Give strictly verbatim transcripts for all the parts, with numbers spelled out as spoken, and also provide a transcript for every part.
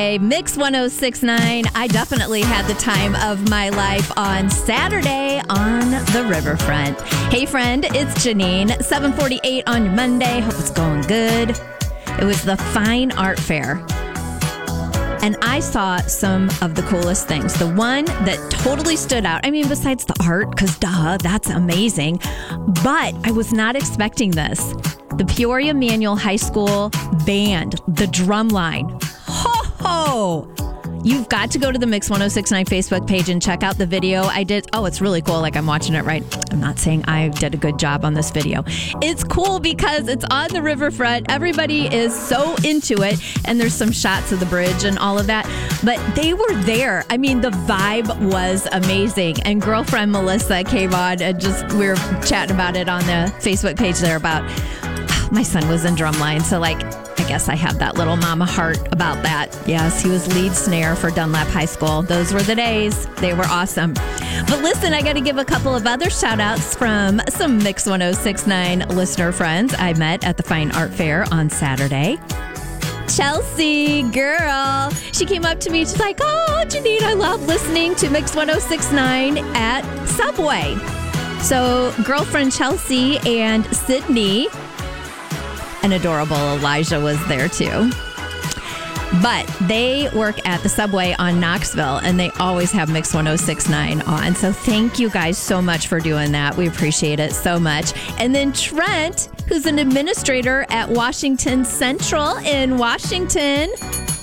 Mix one oh six point nine. I definitely had the time of my life on Saturday on the riverfront. Hey, friend, it's Janine. seven forty-eight on your Monday. Hope it's going good. It was the Fine Art Fair. And I saw some of the coolest things. The one that totally stood out, I mean, besides the art, because duh, that's amazing. But I was not expecting this. The Peoria Manual High School Band, the drum line. Ho, ho! You've got to go to the Mix one oh six point nine Facebook page and check out the video I did. Oh, it's really cool. Like, I'm watching it right. I'm not saying I did a good job on this video. It's cool because it's on the riverfront. Everybody is so into it. And there's some shots of the bridge and all of that. But they were there. I mean, the vibe was amazing. And girlfriend Melissa came on and just, we were chatting about it on the Facebook page there about, my son was in drumline. So, like, I guess I have that little mama heart about that. Yes, he was lead snare for Dunlap High School. Those were the days. They were awesome. But listen, I got to give a couple of other shout outs from some Mix one oh six point nine listener friends I met at the Fine Art Fair on Saturday. Chelsea, girl, she came up to me. She's like, oh, Janine, I love listening to Mix one oh six point nine at Subway. So girlfriend Chelsea and Sydney, an adorable Elijah was there too. But they work at the Subway on Knoxville, and they always have Mix one oh six point nine on. So thank you guys so much for doing that. We appreciate it so much. And then Trent, who's an administrator at Washington Central in Washington.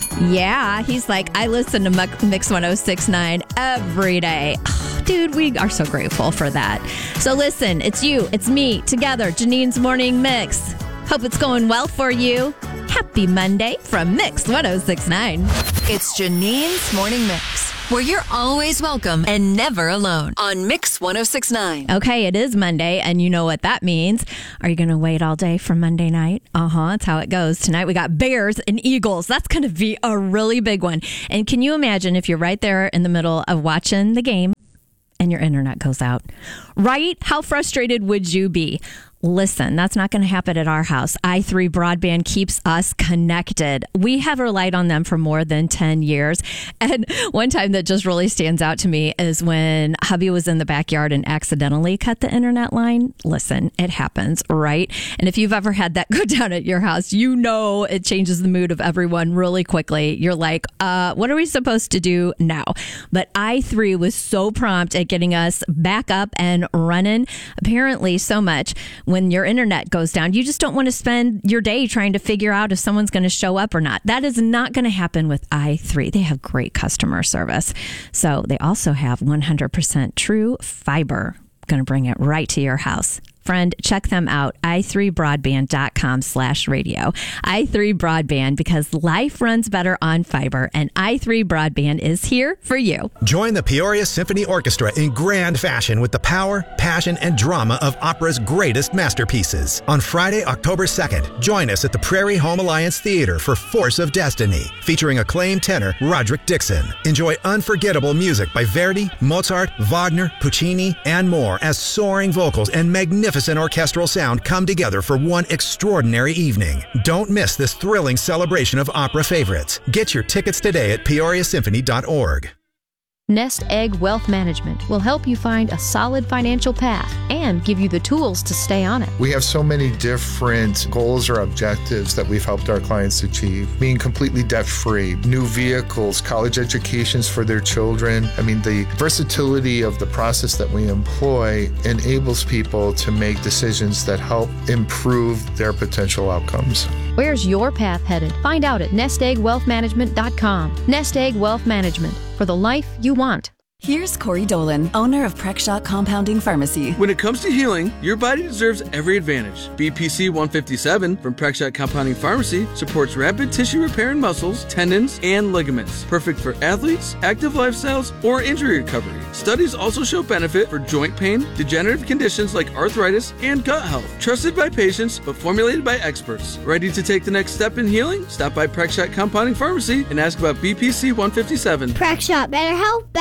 Yeah, he's like, I listen to Mix one oh six point nine every day. Oh, dude, we are so grateful for that. So listen, it's you, it's me, together, Janine's Morning Mix. Hope it's going well for you. Happy Monday from Mix one oh six point nine. It's Janine's Morning Mix, where you're always welcome and never alone on Mix one oh six point nine. Okay, it is Monday, and you know what that means. Are you going to wait all day for Monday night? Uh-huh, that's how it goes. Tonight we got Bears and Eagles. That's going to be a really big one. And can you imagine if you're right there in the middle of watching the game and your internet goes out? Right? How frustrated would you be? Listen, that's not going to happen at our house. i three Broadband keeps us connected. We have relied on them for more than ten years. And one time that just really stands out to me is when hubby was in the backyard and accidentally cut the internet line. Listen, it happens, right? And if you've ever had that go down at your house, you know it changes the mood of everyone really quickly. You're like, uh, what are we supposed to do now? But i three was so prompt at getting us back up and running. Apparently so much. When your internet goes down, you just don't want to spend your day trying to figure out if someone's going to show up or not. That is not going to happen with i three. They have great customer service. So they also have one hundred percent true fiber. Going to bring it right to your house. Friend, check them out, i three broadband dot com slash radio. i three Broadband, because life runs better on fiber, and i three Broadband is here for you. Join the Peoria Symphony Orchestra in grand fashion with the power, passion, and drama of opera's greatest masterpieces. On Friday, October second, join us at the Prairie Home Alliance Theater for Force of Destiny, featuring acclaimed tenor Roderick Dixon. Enjoy unforgettable music by Verdi, Mozart, Wagner, Puccini, and more as soaring vocals and magnificent orchestral sound come together for one extraordinary evening. Don't miss this thrilling celebration of opera favorites. Get your tickets today at peoria symphony dot org. Nest Egg Wealth Management will help you find a solid financial path and give you the tools to stay on it. We have so many different goals or objectives that we've helped our clients achieve. Being completely debt-free, new vehicles, college educations for their children. I mean, the versatility of the process that we employ enables people to make decisions that help improve their potential outcomes. Where's your path headed? Find out at nest egg wealth management dot com. Nest Egg Wealth Management, for the life you want. Here's Corey Dolan, owner of Prexshot Compounding Pharmacy. When it comes to healing, your body deserves every advantage. B P C one fifty-seven from Prexshot Compounding Pharmacy supports rapid tissue repair in muscles, tendons, and ligaments. Perfect for athletes, active lifestyles, or injury recovery. Studies also show benefit for joint pain, degenerative conditions like arthritis, and gut health. Trusted by patients, but formulated by experts. Ready to take the next step in healing? Stop by Prexshot Compounding Pharmacy and ask about B P C one fifty-seven. Prexshot, better health, better life.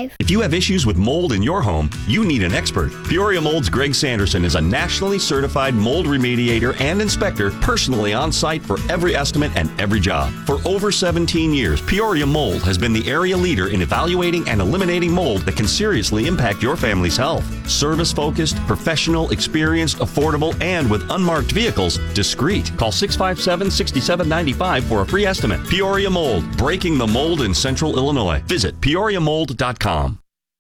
five. If you have issues with mold in your home, you need an expert. Peoria Mold's Greg Sanderson is a nationally certified mold remediator and inspector, personally on site for every estimate and every job. For over seventeen years, Peoria Mold has been the area leader in evaluating and eliminating mold that can seriously impact your family's health. Service-focused, professional, experienced, affordable, and with unmarked vehicles, discreet. Call six five seven, six seven nine five for a free estimate. Peoria Mold, breaking the mold in Central Illinois. Visit peoria mold dot com.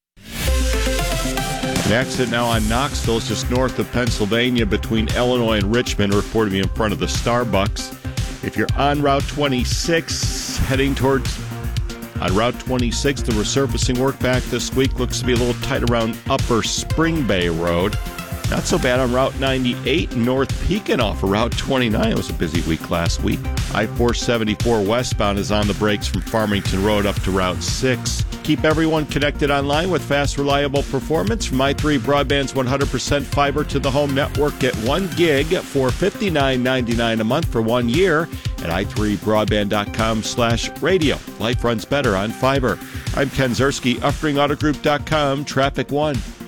An accident now on Knoxville, it's just north of Pennsylvania between Illinois and Richmond, reported to be in front of the Starbucks. If you're on Route twenty-six, heading towards on Route twenty-six, the resurfacing work back this week looks to be a little tight around Upper Spring Bay Road. Not so bad on Route ninety-eight, North Pekin off of Route twenty-nine. It was a busy week last week. I four seventy-four westbound is on the brakes from Farmington Road up to Route six. Keep everyone connected online with fast, reliable performance from i three Broadband's one hundred percent fiber to the home network. Get one gig for fifty-nine ninety-nine a month for one year at i three broadband dot com slash radio. Life runs better on fiber. I'm Ken Zerski, Uffring Auto Group dot com, Traffic One.